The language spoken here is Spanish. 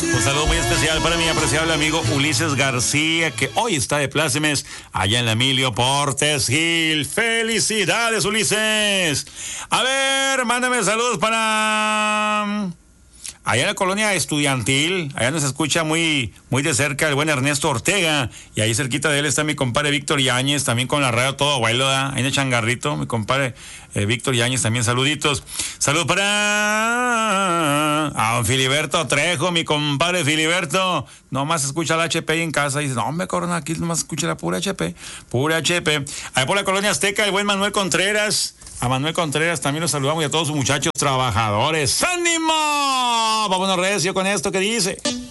Un saludo muy especial para mi apreciable amigo Ulises García, que hoy está de plácemes allá en la Emilio Portes Gil. ¡Felicidades, Ulises! A ver, mándame saludos para... allá en la colonia estudiantil, allá nos escucha muy de cerca el buen Ernesto Ortega, y ahí cerquita de él está mi compadre Víctor Yáñez, también con la radio todo abuelo, ahí en el changarrito, mi compadre Víctor Yáñez, también saluditos. Saludos para don Filiberto Trejo, mi compadre Filiberto, nomás escucha la HP ahí en casa, y dice, no hombre, corona, aquí nomás escucha la pura HP. Ahí por la colonia Azteca, el buen Manuel Contreras. A Manuel Contreras también los saludamos y a todos sus muchachos trabajadores. ¡Ánimo! Vámonos recio con esto que dice.